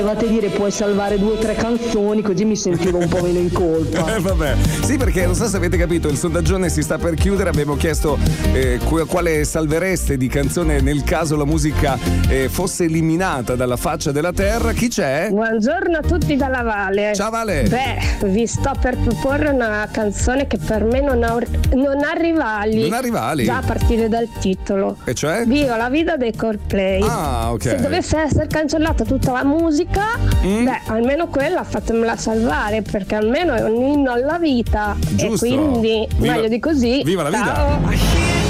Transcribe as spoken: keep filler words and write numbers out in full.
Potevate dire puoi salvare due o tre canzoni, così mi sentivo un po' meno in colpa. Eh vabbè, sì, perché non so se avete capito, il sondaggione si sta per chiudere. Abbiamo chiesto eh, quale salvereste di canzone nel caso la musica eh, fosse eliminata dalla faccia della terra. Chi c'è? Buongiorno a tutti dalla Vale. Ciao Vale. Beh, vi sto per proporre una canzone che per me non ha, non ha rivali. Non ha rivali? Già a partire dal titolo. E cioè? Viva la vita dei Coldplay. Ah, ok. Se dovesse essere cancellata tutta la musica, mm. beh, almeno quella fatemela salvare, perché almeno è un inno alla vita. Giusto. E quindi Viva, meglio di così. Viva la Ciao. vita.